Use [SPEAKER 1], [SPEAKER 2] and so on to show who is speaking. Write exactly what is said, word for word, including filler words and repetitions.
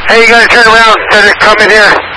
[SPEAKER 1] Hey, you gotta turn around instead of coming here.